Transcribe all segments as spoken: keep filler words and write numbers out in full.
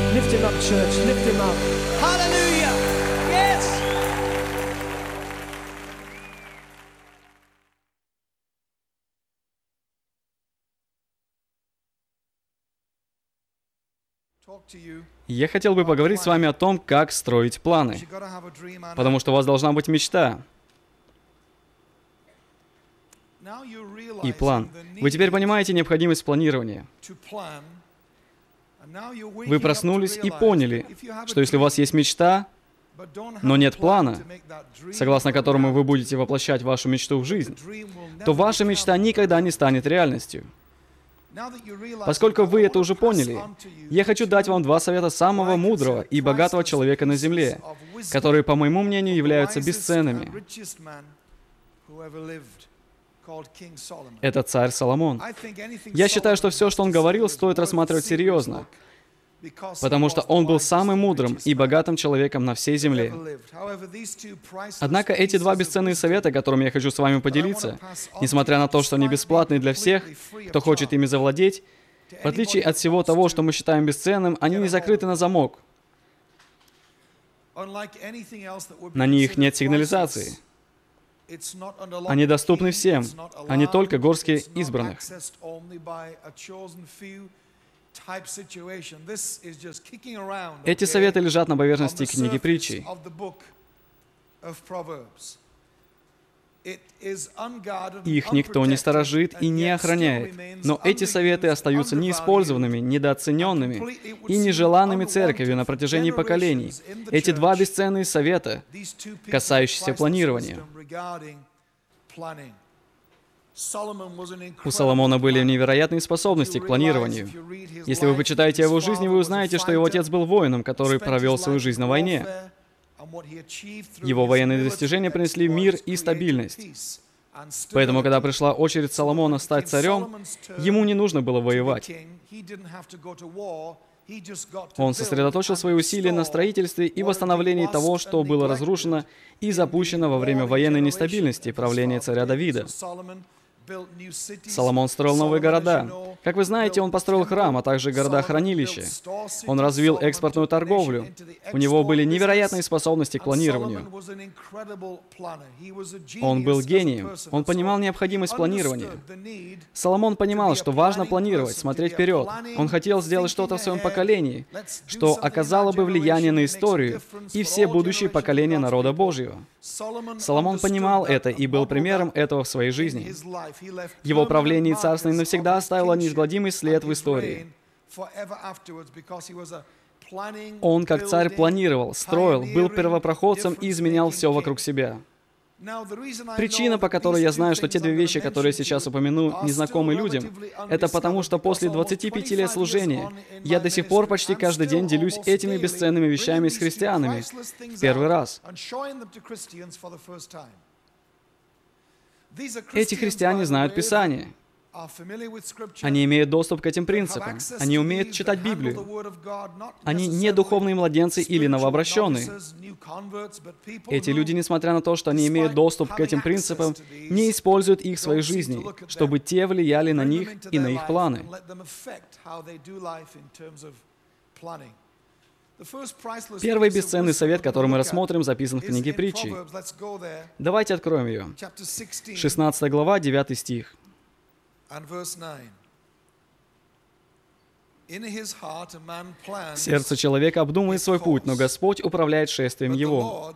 Lift him up, church. Lift him up. Hallelujah. Yes. Я хотел бы поговорить с вами о том, как строить планы, потому что у вас должна быть мечта и план. Вы теперь понимаете необходимость планирования. Вы проснулись и поняли, что если у вас есть мечта, но нет плана, согласно которому вы будете воплощать вашу мечту в жизнь, то ваша мечта никогда не станет реальностью. Поскольку вы это уже поняли, я хочу дать вам два совета самого мудрого и богатого человека на земле, которые, по моему мнению, являются бесценными. Это царь Соломон. Я считаю, что все, что он говорил, стоит рассматривать серьезно, потому что он был самым мудрым и богатым человеком на всей земле. Однако эти два бесценные совета, которыми я хочу с вами поделиться, несмотря на то, что они бесплатны для всех, кто хочет ими завладеть, в отличие от всего того, что мы считаем бесценным, они не закрыты на замок. На них нет сигнализации. Они доступны всем, а не только горстке избранных. Эти советы лежат на поверхности книги Притчей. Их никто не сторожит и не охраняет, но эти советы остаются неиспользованными, недооцененными и нежеланными церковью на протяжении поколений. Эти два бесценные совета, касающиеся планирования. У Соломона были невероятные способности к планированию. Если вы почитаете его жизнь, вы узнаете, что его отец был воином, который провел свою жизнь на войне. Его военные достижения принесли мир и стабильность. Поэтому, когда пришла очередь Соломона стать царем, ему не нужно было воевать. Он сосредоточил свои усилия на строительстве и восстановлении того, что было разрушено и запущено во время военной нестабильности правления царя Давида. Соломон строил новые города. Как вы знаете, он построил храм, а также города-хранилища. Он развил экспортную торговлю. У него были невероятные способности к планированию. Он был гением. Он понимал необходимость планирования. Соломон понимал, что важно планировать, смотреть вперед. Он хотел сделать что-то в своем поколении, что оказало бы влияние на историю и все будущие поколения народа Божьего. Соломон понимал это и был примером этого в своей жизни. Его правление и царство навсегда оставило неизгладимый след в истории. Он, как царь, планировал, строил, был первопроходцем и изменял все вокруг себя. Причина, по которой я знаю, что те две вещи, которые я сейчас упомяну, незнакомы людям, это потому, что после двадцати пяти лет служения я до сих пор почти каждый день делюсь этими бесценными вещами с христианами в первый раз. Эти христиане знают Писание. Они имеют доступ к этим принципам. Они умеют читать Библию. Они не духовные младенцы или новообращенные. Эти люди, несмотря на то, что они имеют доступ к этим принципам, не используют их в своей жизни, чтобы те влияли на них и на их планы. Первый бесценный совет, который мы рассмотрим, записан в книге Притчи. Давайте откроем ее. шестнадцатая глава, девятый стих. «Сердце человека обдумывает свой путь, но Господь управляет шествием его».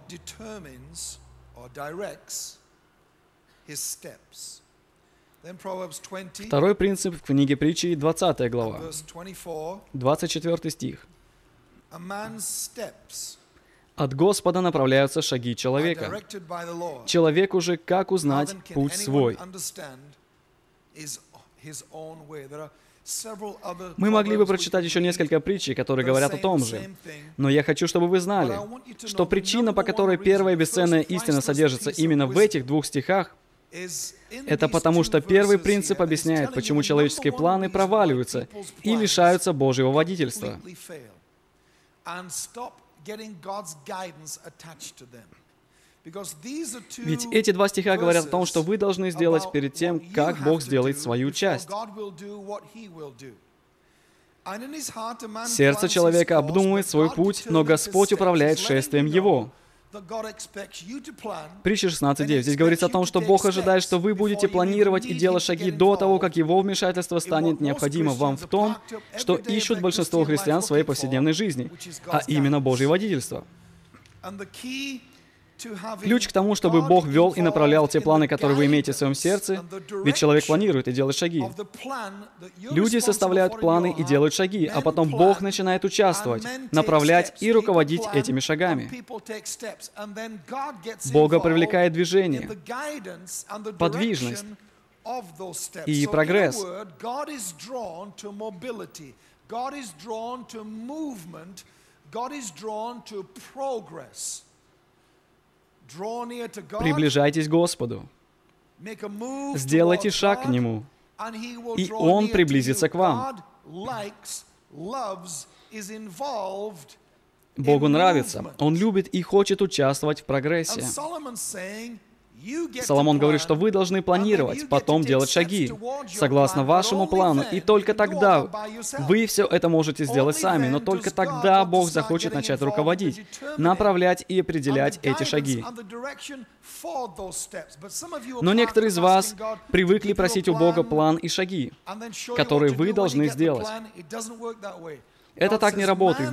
Второй принцип в книге Притчи, двадцатая глава, двадцать четвёртый стих. «От Господа направляются шаги человека. Человеку же как узнать путь свой?» Мы могли бы прочитать еще несколько притчей, которые говорят о том же. Но я хочу, чтобы вы знали, что причина, по которой первая бесценная истина содержится именно в этих двух стихах, это потому, что первый принцип объясняет, почему человеческие планы проваливаются и лишаются Божьего водительства. Ведь эти два стиха говорят о том, что вы должны сделать перед тем, как Бог сделает свою часть. Сердце человека обдумывает свой путь, но Господь управляет шествием его. Притча шестнадцать девять. Здесь говорится о том, что Бог ожидает, что вы будете планировать и делать шаги до того, как Его вмешательство станет необходимо вам в том, что ищут большинство христиан в своей повседневной жизни, а именно Божье водительство. Ключ к тому, чтобы Бог вел и направлял те планы, которые вы имеете в своем сердце, ведь человек планирует и делает шаги. Люди составляют планы и делают шаги, а потом Бог начинает участвовать, направлять и руководить этими шагами. Бога привлекает движение, подвижность и прогресс. Приближайтесь к Господу, сделайте шаг к Нему, и Он приблизится к вам. Богу нравится, Он любит и хочет участвовать в прогрессе. Соломон говорит, что вы должны планировать, потом делать шаги, согласно вашему плану, и только тогда вы все это можете сделать сами, но только тогда Бог захочет начать руководить, направлять и определять эти шаги. Но некоторые из вас привыкли просить у Бога план и шаги, которые вы должны сделать. Это так не работает.